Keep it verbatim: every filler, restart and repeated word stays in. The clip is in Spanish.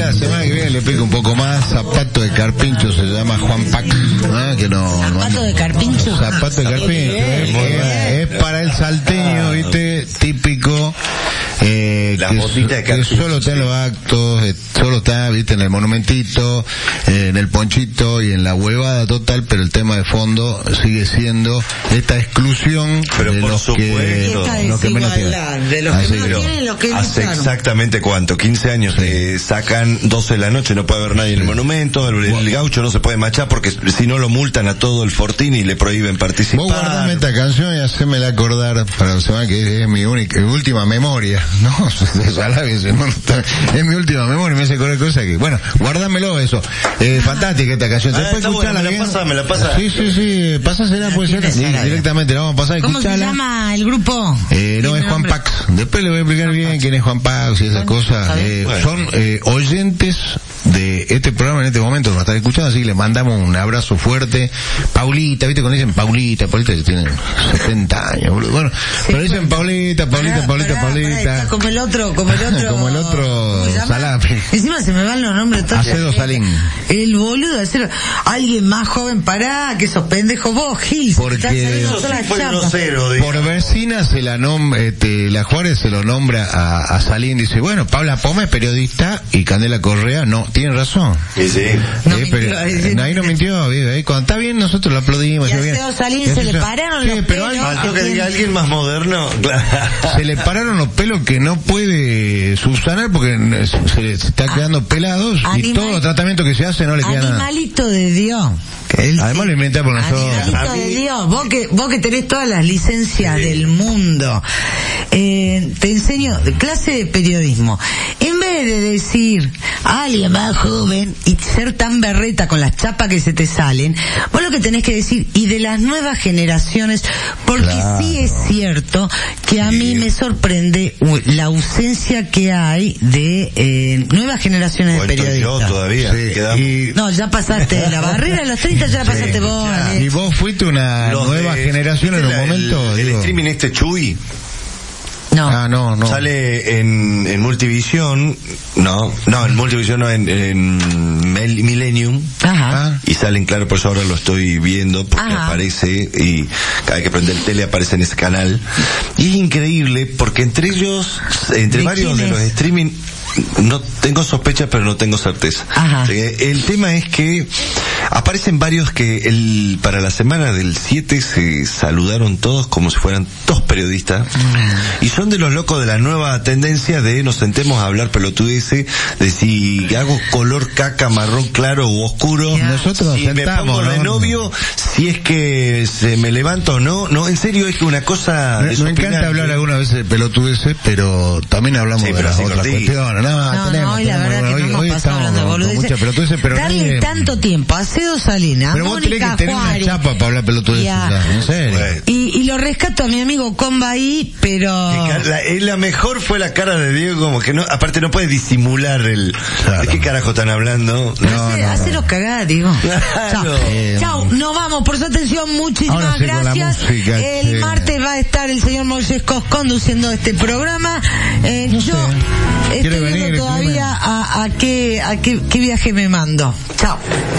la semana que viene le explico un poco más. Zapato de carpincho se llama Juan Pac, ¿eh? Que no, Zapato no, de carpincho. Zapato de carpincho. Es, es para el salteño, viste, típico. Eh, la que, botita de que solo está en los actos, eh, solo está, viste, en el monumentito, eh, en el ponchito y en la huevada total, pero el tema de fondo sigue siendo esta exclusión pero de por los que, los que menos tienen. De los Así que menos tienen, los que hace lucharon. exactamente cuánto, quince años, sí. eh, sacan doce de la noche, no puede haber nadie en el monumento, el, el Wow. gaucho no se puede machar porque si no lo multan a todo el Fortín y le prohíben participar. Vos guardame esta canción y hacémela acordar para la semana que es mi única, mi última memoria, ¿no? Es mi última memoria, me hace correr cosas que, bueno, guárdamelo eso. Eh, fantástica esta canción. Ah, está buena, me la bien? pasa, me la pasa. Sí, sí, sí, pásasela, puede ser. Sí, directamente la vamos a pasar y ¿Cómo se escuchala. llama el grupo? Eh, no, es Juan Pax. Después le voy a explicar bien quién es Juan Pax y esas cosas. Eh, Bueno. Son eh, oyentes de este programa en este momento, nos están escuchando, así que le mandamos un abrazo fuerte. Paulita, ¿viste? Cuando dicen Paulita, Paulita que tienen setenta años, boludo. Bueno, sí, pero dicen Paulita, Paulita, Paulita, Pará, Paulita. pará, está como el otro, como el otro. Como el otro ¿cómo se llama? salame. Encima se me van los nombres todos. Acedo Salín. El boludo de Acedo. Alguien más joven, pará, que sos pendejo vos, Gil. Porque- Estás saliendo Eso sí todas las fue chapas. grosero, digo. Por vecina se la nombra, este, la Juárez se lo nombra a, a Salín, dice, bueno, Paula Poma es periodista y Candela Correa no, tiene razón. Sí, sí. No Eh, mintió, pero, dice, no, ahí no mintió, vive, ahí cuando está bien nosotros lo aplaudimos. Y está a bien. Acedo Salín Y se así le son. pararon Sí, los pero pelos. alguien- Faltó que diga alguien más moderno. se le pararon los pelos que no puede subsanar porque se le está quedando pelados y Animal- todos los tratamientos que se hacen no le queda nada. Animalito de Dios. Él Además sí. lo inventa por nosotros. Animalito A mí- de Dios. Vos que, vos que tenés todas las licencias Sí. del mundo. Eh, te enseño clase de periodismo. En vez de decir a alguien más joven y ser tan berreta con las chapas que se te salen, vos lo que tenés que decir, y de las nuevas generaciones, porque Claro. sí es cierto que a mí me sorprende uh, la ausencia que hay de eh, nuevas generaciones de O estoy yo periodistas. todavía. Sí, Quedamos. y, No, ya pasaste la barrera de los treinta, ya la pasaste Sí, vos. ya. Alex. y vos fuiste una Los nueva de- generación en un ¿viste la- momento. El, el digo. streaming este Chuy No. Ah, no, no. sale en, en Multivisión, no, no, en Multivisión no, en, en Mel- Millennium. Ajá. Ah, Y salen, claro, por eso ahora lo estoy viendo, porque Ajá. aparece, y cada vez que prende el tele aparece en ese canal. Y es increíble, porque entre ellos, entre ¿De varios quién de los es? streaming, no tengo sospechas, pero no tengo certeza. Ajá. Eh, El tema es que aparecen varios que el para la semana del siete se saludaron todos como si fueran todos periodistas. Y son de los locos de la nueva tendencia de nos sentemos a hablar pelotudeces, de si hago color caca, marrón claro u oscuro. Ya. Nosotros Si me sentamos, pongo de ¿no? novio, si es que se me levanto o no. No, en serio es que una cosa... Me, me desopilante. encanta hablar algunas veces de pelotudeces, pero también hablamos Sí, de pero las así otras cortito. cuestiones. No, No, tenemos, no, hoy la tenemos, verdad bueno, que hoy, no hoy hemos pasado estamos hablando de con, con boludeces. muchas pelotudeces, pero Darle no tanto tiempo a Acedo Salina, Pero vos tenés Mónica que tener Juárez, una chapa para hablar pelotudeces, Ya. ya, en serio. Bueno. y, y lo rescato a mi amigo Comba ahí, pero... La, eh, la mejor fue la cara de Diego, como que no, aparte no puede disimular el... Claro. ¿De qué carajo están hablando? No, Hace, no, haceros cagar, digo. Claro. Chao. Eh, Chao, nos vamos. Por su atención, muchísimas Ahora sí, con la gracias. música, el sí. martes va a estar el señor Moisés Cos conduciendo este programa. Eh, No yo sé. estoy ¿Quiere viendo venir, todavía a, a, qué, a qué, qué viaje me mando. Chao.